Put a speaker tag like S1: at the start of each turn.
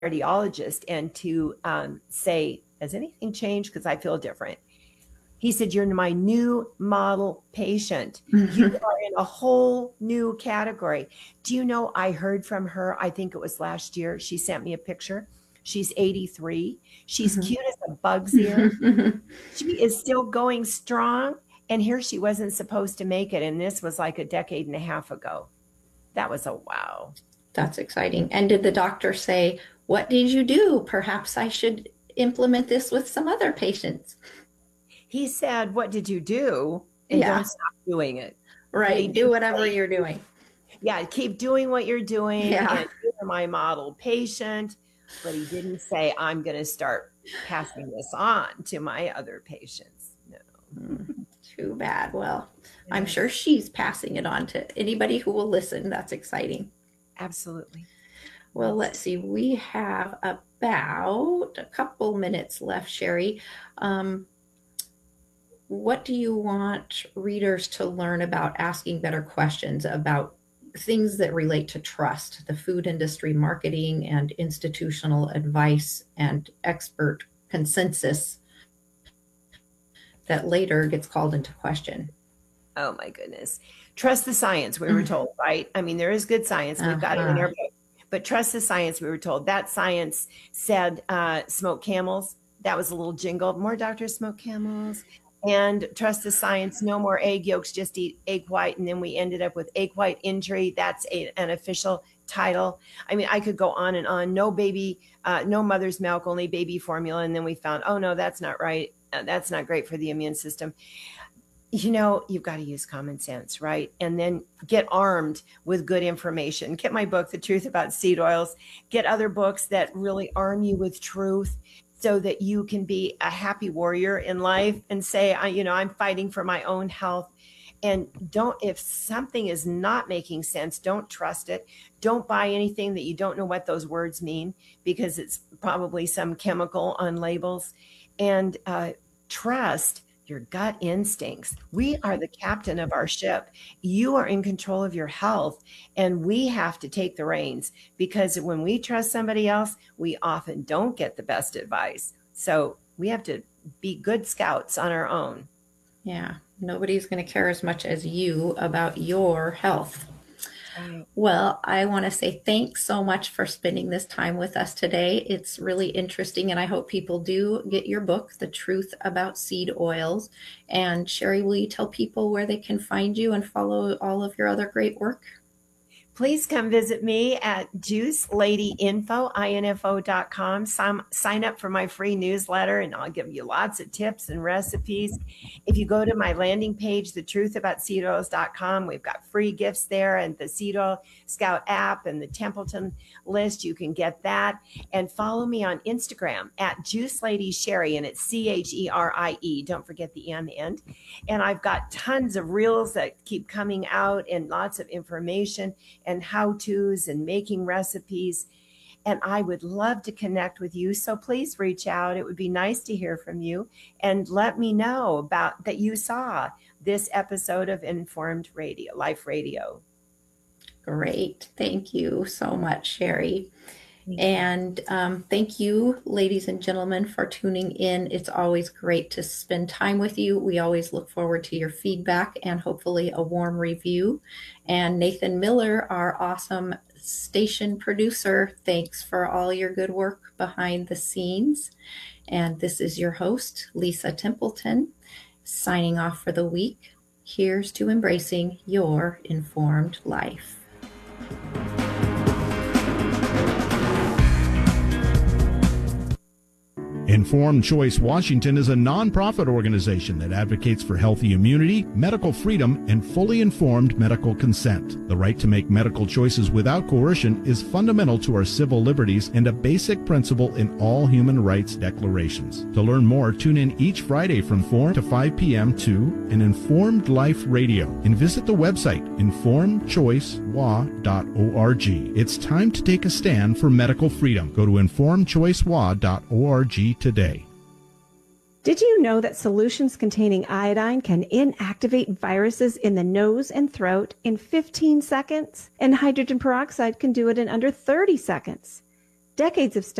S1: cardiologist and to say, has anything changed? Because I feel different. He said, you're my new model patient. You are in a whole new category. Do you know, I heard from her, I think it was last year. She sent me a picture. She's 83. She's cute as a bug's ear. She is still going strong. And here she wasn't supposed to make it. And this was like a decade and a half ago. That was a wow.
S2: That's exciting. And did the doctor say, what did you do? Perhaps I should implement this with some other patients.
S1: He said, what did you do? And don't stop doing it.
S2: Right. Do whatever you're doing.
S1: Yeah. Keep doing what you're doing. Yeah. And you're my model patient. But he didn't say, I'm going to start passing this on to my other patients. No.
S2: Too bad. Well, I'm sure she's passing it on to anybody who will listen. That's exciting.
S1: Absolutely.
S2: Well, let's see. We have about a couple minutes left, Sherry. What do you want readers to learn about asking better questions about things that relate to trust, the food industry, marketing, and institutional advice and expert consensus that later gets called into question?
S1: Oh my goodness. Trust the science, we were told, right? I mean, there is good science. We've got it in our book. But trust the science, we were told. That science said smoke camels. That was a little jingle. More doctors smoke camels. And trust the science, no more egg yolks, just eat egg white. And then we ended up with egg white injury. That's an official title. I mean, I could go on and on. No baby, no mother's milk, only baby formula. And then we found, oh no, that's not right. That's not great for the immune system. You know, you've got to use common sense, right? And then get armed with good information. Get my book, The Truth About Seed Oils. Get other books that really arm you with truth, so that you can be a happy warrior in life and say, I'm fighting for my own health. And if something is not making sense, don't trust it. Don't buy anything that you don't know what those words mean, because it's probably some chemical on labels. And trust your gut instincts. We are the captain of our ship. You are in control of your health, and we have to take the reins, because when we trust somebody else, we often don't get the best advice. So we have to be good scouts on our own.
S2: Yeah. Nobody's going to care as much as you about your health. Well, I want to say thanks so much for spending this time with us today. It's really interesting, and I hope people do get your book, The Truth About Seed Oils. And Sherry, will you tell people where they can find you and follow all of your other great work?
S1: Please come visit me at juiceladyinfo.com. Sign up for my free newsletter, and I'll give you lots of tips and recipes. If you go to my landing page, thetruthaboutseedoils.com, we've got free gifts there, and the Seed Oil Scout app and the Templeton list. You can get that. And follow me on Instagram at JuiceLadySherry, and it's CHERIE. Don't forget the E on the end. And I've got tons of reels that keep coming out, and lots of information and how-tos and making recipes. And I would love to connect with you. So please reach out. It would be nice to hear from you, and let me know about that you saw this episode of Informed Radio, Life Radio.
S2: Great. Thank you so much, Sherry. And thank you, ladies and gentlemen, for tuning in. It's always great to spend time with you. We always look forward to your feedback and hopefully a warm review. And Nathan Miller, our awesome station producer, thanks for all your good work behind the scenes. And this is your host, Lisa Templeton, signing off for the week. Here's to embracing your informed life.
S3: Informed Choice Washington is a nonprofit organization that advocates for healthy immunity, medical freedom, and fully informed medical consent. The right to make medical choices without coercion is fundamental to our civil liberties and a basic principle in all human rights declarations. To learn more, tune in each Friday from 4 to 5 p.m. to An Informed Life Radio and visit the website informedchoicewa.org. It's time to take a stand for medical freedom. Go to informedchoicewa.org today.
S4: Did you know that solutions containing iodine can inactivate viruses in the nose and throat in 15 seconds? And hydrogen peroxide can do it in under 30 seconds. decades of